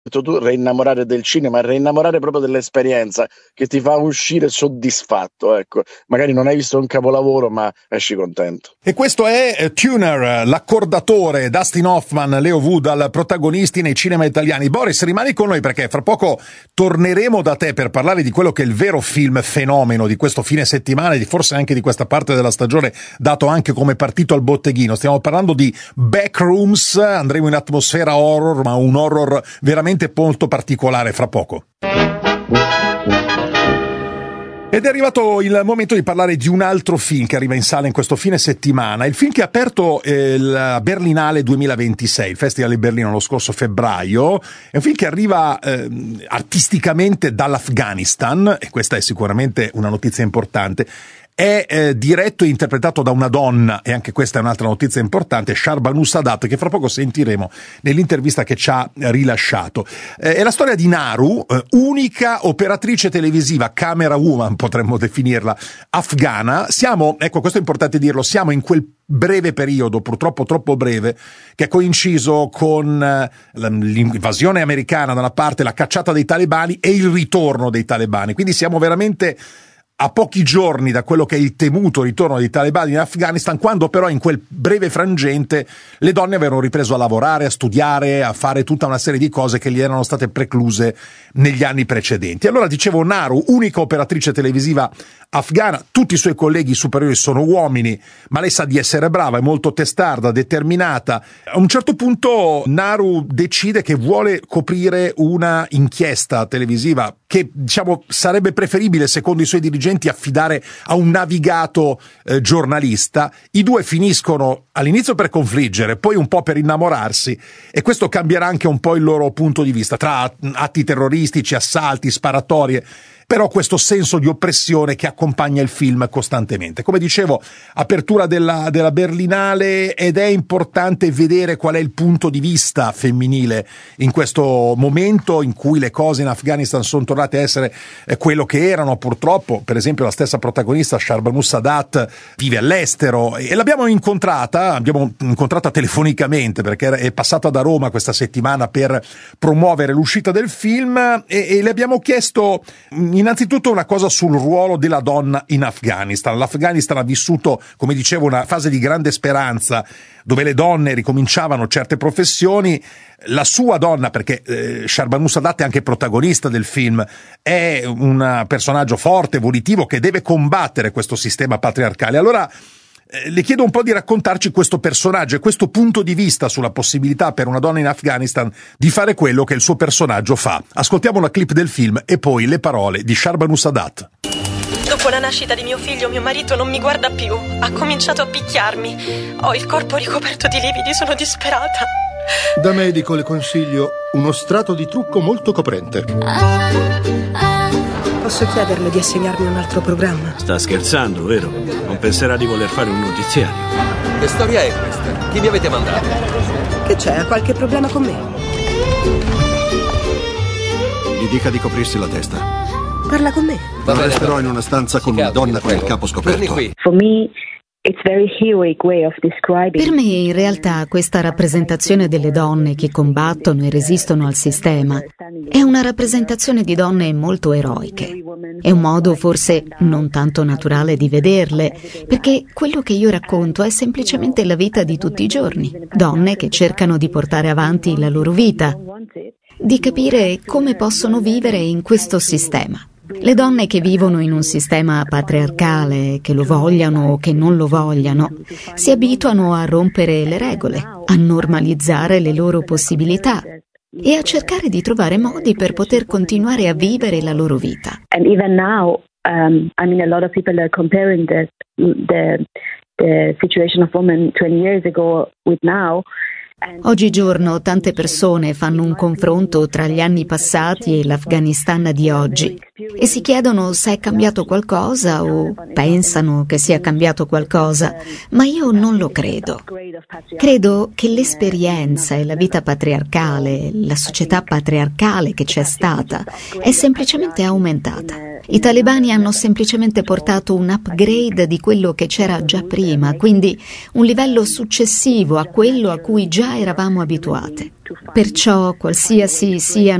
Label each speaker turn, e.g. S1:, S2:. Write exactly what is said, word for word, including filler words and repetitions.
S1: tu, reinnamorare del cinema, reinnamorare proprio dell'esperienza che ti fa uscire soddisfatto, ecco. Magari non hai visto un capolavoro, ma esci contento.
S2: E questo è eh, Tuner, l'accordatore, Dustin Hoffman, Leo Woodall, protagonisti nei cinema italiani. Boris, rimani con noi perché fra poco torneremo da te per parlare di quello che è il vero film fenomeno di questo fine settimana e di forse anche di questa parte della stagione, dato anche come partito al botteghino. Stiamo parlando di Backrooms, andremo in atmosfera horror, ma un horror veramente molto particolare fra poco. Ed è arrivato il momento di parlare di un altro film che arriva in sala in questo fine settimana, il film che ha aperto eh, il Berlinale duemilaventisei, il Festival di Berlino lo scorso febbraio. È un film che arriva eh, artisticamente dall'Afghanistan, e questa è sicuramente una notizia importante. È eh, diretto e interpretato da una donna, e anche questa è un'altra notizia importante, Shahrbanu Sadat, che fra poco sentiremo nell'intervista che ci ha rilasciato. Eh, è la storia di Naru, eh, unica operatrice televisiva, camera woman potremmo definirla, afghana. Siamo, ecco, questo è importante dirlo, siamo in quel breve periodo, purtroppo troppo breve, che è coinciso con eh, l'invasione americana da una parte, la cacciata dei talebani e il ritorno dei talebani. Quindi siamo veramente a pochi giorni da quello che è il temuto ritorno dei talebani in Afghanistan, quando però in quel breve frangente le donne avevano ripreso a lavorare, a studiare, a fare tutta una serie di cose che gli erano state precluse negli anni precedenti. Allora, dicevo, Naru, unica operatrice televisiva afghana, tutti i suoi colleghi superiori sono uomini, ma lei sa di essere brava, è molto testarda, determinata. A un certo punto Naru decide che vuole coprire una inchiesta televisiva che, diciamo, sarebbe preferibile, secondo i suoi dirigenti, affidare a un navigato eh, giornalista. I due finiscono all'inizio per confliggere, poi un po' per innamorarsi, e questo cambierà anche un po' il loro punto di vista, tra atti terroristici, assalti, sparatorie. Però questo senso di oppressione che accompagna il film costantemente. Come dicevo, apertura della, della Berlinale, ed è importante vedere qual è il punto di vista femminile in questo momento in cui le cose in Afghanistan sono tornate a essere quello che erano. Purtroppo, per esempio, la stessa protagonista, Shahrbanu Sadat, vive all'estero e l'abbiamo incontrata, abbiamo incontrata telefonicamente perché è passata da Roma questa settimana per promuovere l'uscita del film, e, e le abbiamo chiesto innanzitutto una cosa sul ruolo della donna in Afghanistan. L'Afghanistan ha vissuto, come dicevo, una fase di grande speranza dove le donne ricominciavano certe professioni. La sua donna, perché eh, Shahrbanu Sadat è anche protagonista del film, è un personaggio forte, volitivo, che deve combattere questo sistema patriarcale. Allora eh, le chiedo un po' di raccontarci questo personaggio e questo punto di vista sulla possibilità per una donna in Afghanistan di fare quello che il suo personaggio fa. Ascoltiamo la clip del film e poi le parole di Shahrbanu Sadat.
S3: Dopo la nascita di mio figlio, mio marito non mi guarda più. Ha cominciato a picchiarmi. Ho il corpo ricoperto di lividi, sono disperata.
S4: Da medico le consiglio uno strato di trucco molto coprente.
S3: Posso chiederle di assegnarmi un altro programma?
S5: Sta scherzando, vero? Non penserà di voler fare un notiziario.
S6: Che storia è questa? Chi mi avete mandato?
S3: Che c'è? Ha qualche problema con me?
S4: Gli dica di coprirsi la testa.
S3: Parla con me.
S4: Non resterò in una stanza con una donna con il capo scoperto.
S7: For me, it's very heroic way of describing.
S8: Per me, in realtà, questa rappresentazione delle donne che combattono e resistono al sistema è una rappresentazione di donne molto eroiche. È un modo forse non tanto naturale di vederle, perché quello che io racconto è semplicemente la vita di tutti i giorni. Donne che cercano di portare avanti la loro vita, di capire come possono vivere in questo sistema. Le donne che vivono in un sistema patriarcale, che lo vogliano o che non lo vogliano, si abituano a rompere le regole, a normalizzare le loro possibilità e a cercare di trovare modi per poter continuare a vivere la loro vita.
S7: And even now, um, I mean, a lot of people are comparing the, the, the situation of women twenty years ago with now.
S8: Oggigiorno tante persone fanno un confronto tra gli anni passati e l'Afghanistan di oggi e si chiedono se è cambiato qualcosa o pensano che sia cambiato qualcosa, ma io non lo credo. Credo che l'esperienza e la vita patriarcale, la società patriarcale che c'è stata, è semplicemente aumentata. I talebani hanno semplicemente portato un upgrade di quello che c'era già prima, quindi un livello successivo a quello a cui già eravamo abituate. Perciò, qualsiasi sia